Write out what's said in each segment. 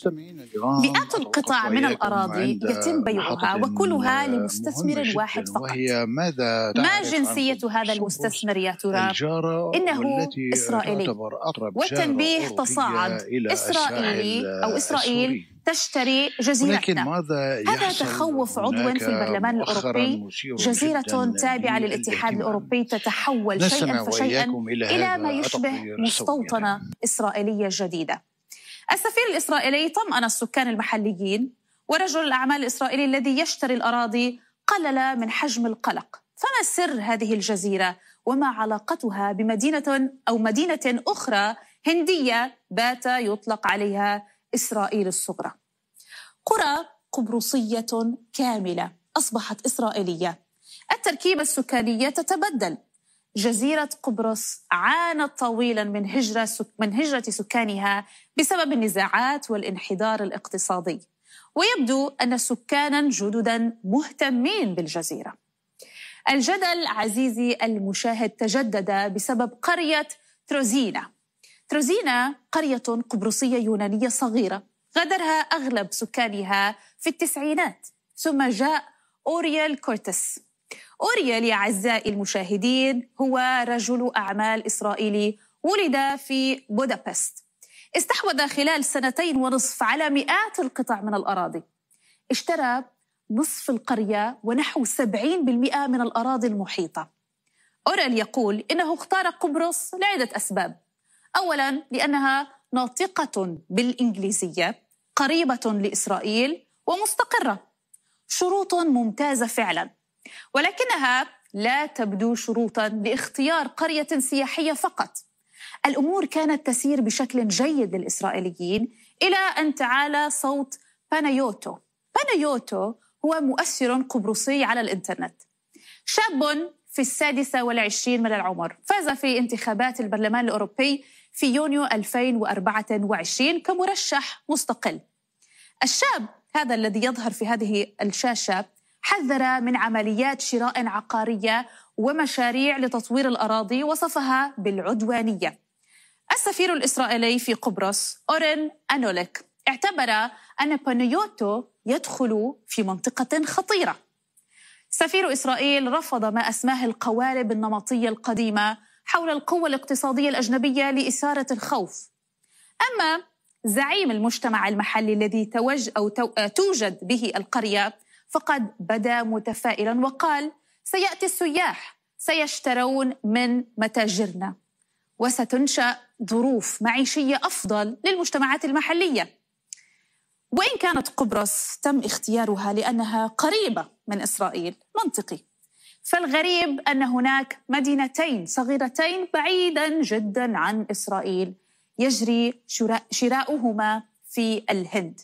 مستمعينا الكرام، مئات القطع من الأراضي يتم بيعها وكلها لمستثمر واحد فقط. وهي ماذا ما جنسية هذا المستثمر يا ترى؟ إنه إسرائيلي، والتنبيه تصاعد إسرائيل تشتري جزيرتنا. هذا تخوف عضو في البرلمان الأوروبي. جزيرة تابعة للاتحاد الأوروبي تتحول شيئا فشيئا إلى ما يشبه مستوطنة إسرائيلية جديدة. السفير الإسرائيلي طمأن السكان المحليين، ورجل الأعمال الإسرائيلي الذي يشتري الأراضي قلل من حجم القلق. فما سر هذه الجزيرة وما علاقتها بمدينة أخرى هندية بات يطلق عليها إسرائيل الصغرى؟ قرى قبرصية كاملة أصبحت إسرائيلية. التركيبة السكانية تتبدل. جزيرة قبرص عانت طويلا من هجرة سكانها بسبب النزاعات والانحدار الاقتصادي، ويبدو أن سكانا جددا مهتمين بالجزيرة. الجدل عزيزي المشاهد تجدد بسبب قرية تروزينا. تروزينا قرية قبرصية يونانية صغيرة غادرها أغلب سكانها في التسعينات، ثم جاء أوريال كورتس. أوريال يا أعزائي المشاهدين هو رجل أعمال إسرائيلي ولد في بودابست. استحوذ خلال 2.5 سنين على مئات القطع من الأراضي. اشترى نصف القرية ونحو 70% من الأراضي المحيطة. أوريال يقول إنه اختار قبرص لعدة أسباب. أولاً لأنها ناطقة بالإنجليزية، قريبة لإسرائيل ومستقرة. شروط ممتازة فعلاً، ولكنها لا تبدو شروطاً لاختيار قرية سياحية فقط. الأمور كانت تسير بشكل جيد للإسرائيليين إلى أن تعالى صوت بانايوتو. بانايوتو هو مؤثر قبرصي على الإنترنت، شاب في 26 من العمر، فاز في انتخابات البرلمان الأوروبي في يونيو 2024 كمرشح مستقل. الشاب هذا الذي يظهر في هذه الشاشة حذر من عمليات شراء عقارية ومشاريع لتطوير الأراضي، وصفها بالعدوانية. السفير الإسرائيلي في قبرص أورين أنوليك اعتبر أن بانايوتو يدخل في منطقة خطيرة. سفير إسرائيل رفض ما أسماه القوالب النمطية القديمة حول القوة الاقتصادية الأجنبية لإثارة الخوف. أما زعيم المجتمع المحلي الذي توجد به القرية فقد بدا متفائلا وقال: سيأتي السياح، سيشترون من متاجرنا، وستنشأ ظروف معيشية أفضل للمجتمعات المحلية. وإن كانت قبرص تم اختيارها لأنها قريبة من إسرائيل، منطقي، فالغريب أن هناك مدينتين صغيرتين بعيدا جدا عن إسرائيل يجري شراؤهما في الهند.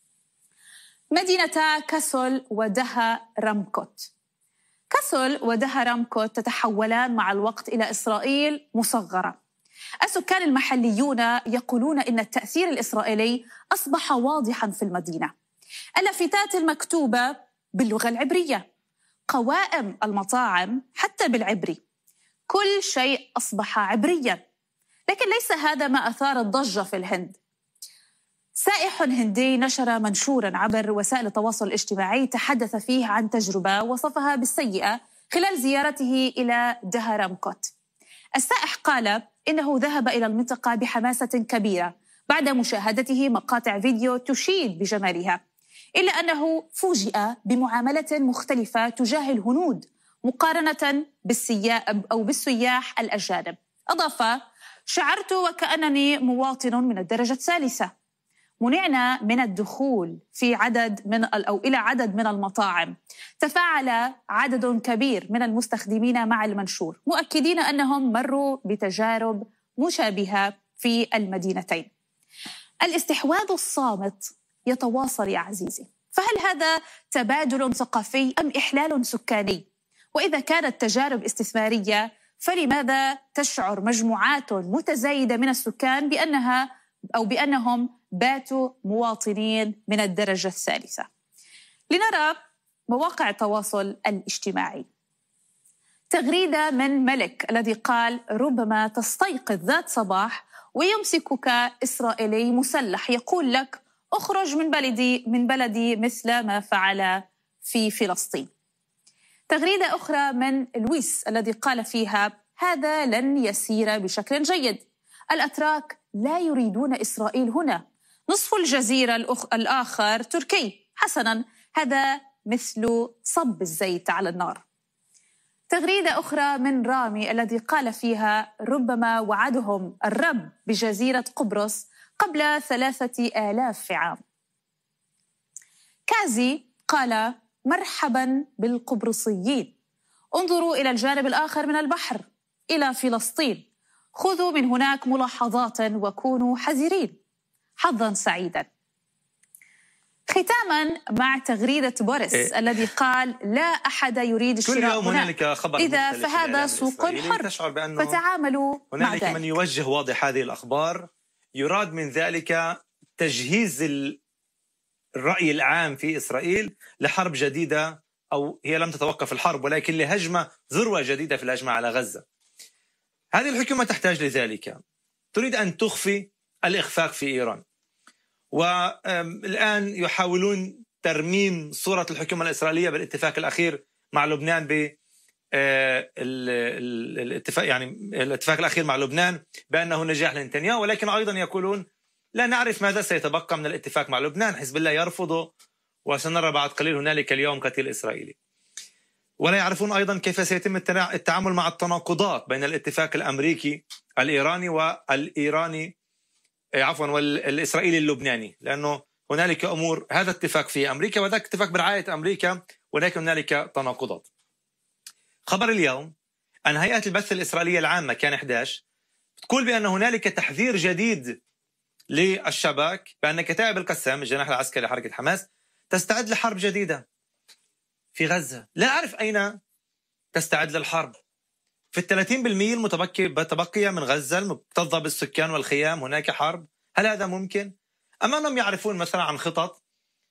مدينتا كاسول ودها رامكوت. كاسول ودها رامكوت تتحولان مع الوقت إلى إسرائيل مصغرة. السكان المحليون يقولون إن التأثير الإسرائيلي أصبح واضحاً في المدينة. اللافتات المكتوبة باللغة العبرية، قوائم المطاعم حتى بالعبري، كل شيء أصبح عبرياً. لكن ليس هذا ما أثار الضجة في الهند. سائح هندي نشر منشوراً عبر وسائل التواصل الاجتماعي تحدث فيه عن تجربة وصفها بالسيئة خلال زيارته إلى دها رامكوت. السائح قال إنه ذهب إلى المنطقة بحماسة كبيرة بعد مشاهدته مقاطع فيديو تشيد بجمالها، إلا أنه فوجئ بمعاملة مختلفة تجاه الهنود مقارنة بالسياح الأجانب. أضاف: شعرت وكأنني مواطن من الدرجة الثالثة. منعنا من الدخول إلى عدد من المطاعم. تفاعل عدد كبير من المستخدمين مع المنشور، مؤكدين أنهم مروا بتجارب مشابهة في المدينتين. الاستحواذ الصامت يتواصل يا عزيزي، فهل هذا تبادل ثقافي أم إحلال سكاني؟ وإذا كانت تجارب استثمارية، فلماذا تشعر مجموعات متزايدة من السكان بأنهم باتوا مواطنين من الدرجة الثالثة؟ لنرى مواقع التواصل الاجتماعي. تغريدة من ملك الذي قال: ربما تستيقظ ذات صباح ويمسكك إسرائيلي مسلح يقول لك: اخرج من بلدي مثل ما فعل في فلسطين. تغريدة أخرى من لويس الذي قال فيها: هذا لن يسير بشكل جيد، الأتراك لا يريدون إسرائيل هنا، نصف الجزيرة الآخر تركي، حسناً، هذا مثل صب الزيت على النار. تغريدة أخرى من رامي الذي قال فيها: ربما وعدهم الرب بجزيرة قبرص قبل 3000 عام. كازي قال: مرحباً بالقبرصيين، انظروا إلى الجانب الآخر من البحر، إلى فلسطين، خذوا من هناك ملاحظات وكونوا حذرين، حظاً سعيداً. ختاماً مع تغريدة بوريس الذي قال: لا أحد يريد الشراء هنا، إذا فهذا سوق حر فتعاملوا مع ذلك. هنالك من يوجه واضح هذه الأخبار، يراد من ذلك تجهيز الرأي العام في إسرائيل لحرب جديدة، أو هي لم تتوقف الحرب ولكن لهجمة ذروة جديدة في الهجمة على غزة. هذه الحكومة تحتاج لذلك، تريد أن تخفي الإخفاق في إيران، والآن يحاولون ترميم صورة الحكومة الإسرائيلية بالاتفاق الأخير مع لبنان الاتفاق الأخير مع لبنان بأنه نجاح لنتنياهو، ولكن أيضا يقولون لا نعرف ماذا سيتبقى من الاتفاق مع لبنان، حزب الله يرفضه وسنرى بعد قليل هنالك اليوم قتيل إسرائيلي. ولا يعرفون أيضا كيف سيتم التعامل مع التناقضات بين الاتفاق الأمريكي الإيراني والإسرائيلي اللبناني، لأنه هنالك أمور، هذا اتفاق في أمريكا وذاك اتفاق برعاية أمريكا، ولكن هنالك تناقضات. خبر اليوم أن هيئة البث الإسرائيلية العامة كان 11 تقول بأن هنالك تحذير جديد للشباك بأن كتائب القسام الجناح العسكري لحركة حماس تستعد لحرب جديدة في غزة. لا أعرف أين تستعد للحرب. في 30% المتبقية من غزة المكتظة بالسكان والخيام هناك حرب. هل هذا ممكن؟ أم أنهم يعرفون مثلا عن خطط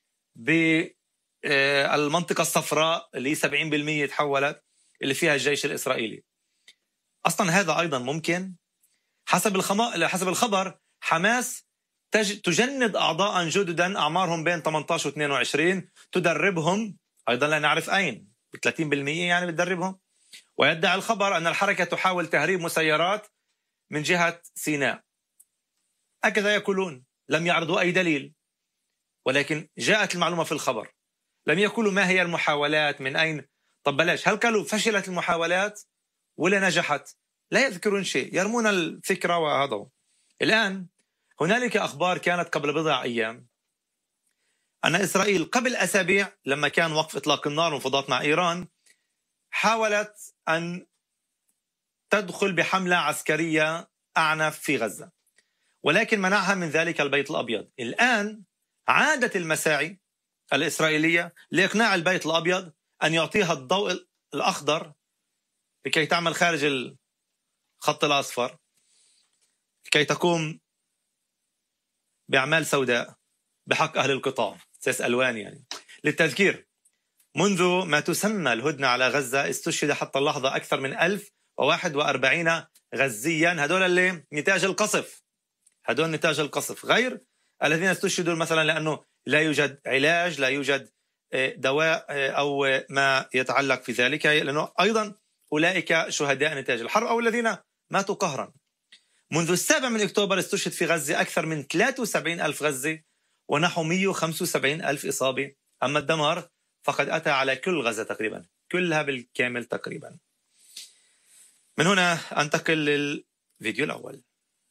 بالمنطقة الصفراء اللي 70% تحولت اللي فيها الجيش الإسرائيلي؟ أصلا هذا أيضا ممكن. حسب الخبر حماس تجند أعضاء جددا أعمارهم بين 18 و 22 تدربهم أيضا لا نعرف أين، ب 30% يعني بتدربهم. ويدعي الخبر أن الحركة تحاول تهريب مسيرات من جهة سيناء. هكذا يقولون، لم يعرضوا أي دليل، ولكن جاءت المعلومة في الخبر. لم يقولوا ما هي المحاولات، من أين. طب بلاش، هل قالوا فشلت المحاولات ولا نجحت؟ لا يذكرون شيء، يرمون الفكرة وهذا. الآن هنالك أخبار كانت قبل بضع أيام أن إسرائيل قبل أسابيع لما كان وقف إطلاق النار ومفاوضات مع إيران حاولت أن تدخل بحملة عسكرية أعنف في غزة، ولكن منعها من ذلك البيت الأبيض. الآن عادت المساعي الإسرائيلية لإقناع البيت الأبيض أن يعطيها الضوء الأخضر لكي تعمل خارج الخط الأصفر، لكي تقوم بأعمال سوداء بحق أهل القطاع، سيس ألوان يعني. للتذكير، منذ ما تسمى الهدنة على غزة استشهد حتى اللحظة أكثر من 1041 غزيا. هدول اللي نتاج القصف، هدول نتاج القصف، غير الذين استشهدوا مثلا لأنه لا يوجد علاج، لا يوجد دواء أو ما يتعلق في ذلك، لأنه أيضا أولئك شهداء نتاج الحرب أو الذين ماتوا قهرا. منذ 7 أكتوبر استشهد في غزة أكثر من 73,000 غزي ونحو 175,000 إصابة. أما الدمار فقد أتى على كل غزة تقريبا، كلها بالكامل تقريبا. من هنا أنتقل للفيديو الأول.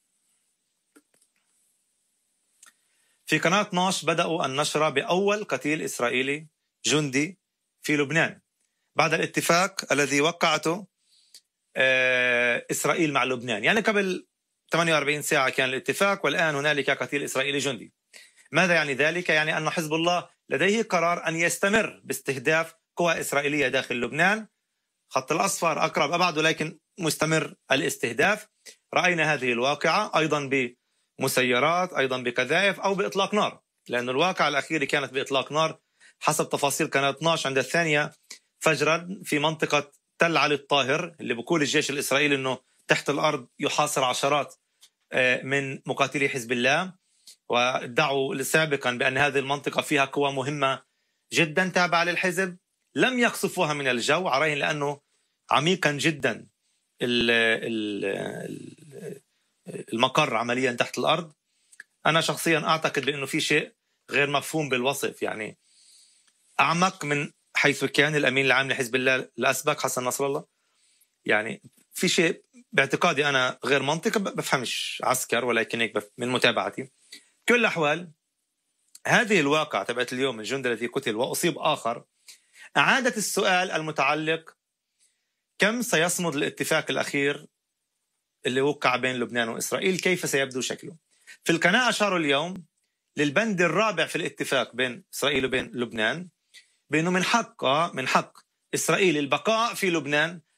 في قناة 12 بدأوا النشر بأول قتيل إسرائيلي جندي في لبنان بعد الاتفاق الذي وقعته إسرائيل مع لبنان. يعني قبل 48 ساعة كان الاتفاق، والآن هنالك قتيل إسرائيلي جندي. ماذا يعني ذلك؟ يعني أن حزب الله لديه قرار أن يستمر باستهداف قوى إسرائيلية داخل لبنان. خط الأصفر أقرب أبعد، ولكن مستمر الاستهداف. رأينا هذه الواقعة أيضا بمسيرات، أيضا بقذائف أو بإطلاق نار، لأن الواقعة الأخيرة كانت بإطلاق نار حسب تفاصيل قناة 12 عند 2 فجرا في منطقة تل علي الطاهر، اللي بقول الجيش الإسرائيلي أنه تحت الأرض يحاصر عشرات من مقاتلي حزب الله. وادعوا سابقا بأن هذه المنطقة فيها قوى مهمة جدا تابعة للحزب، لم يقصفوها من الجو عرين لأنه عميقا جدا المقر عمليا تحت الأرض. أنا شخصيا أعتقد بأنه في شيء غير مفهوم بالوصف، يعني أعمق من حيث كان الأمين العام لحزب الله الأسبق حسن نصر الله. يعني في شيء باعتقادي أنا غير منطقي، بفهمش عسكر ولكن هيك من متابعتي. كل الأحوال هذه الواقع تبعت اليوم الجندي الذي قتل وأصيب آخر أعادت السؤال المتعلق كم سيصمد الاتفاق الأخير اللي وقع بين لبنان وإسرائيل، كيف سيبدو شكله. في القناة أشاروا اليوم للبند الرابع في الاتفاق بين إسرائيل وبين لبنان، بأنه من حق إسرائيل البقاء في لبنان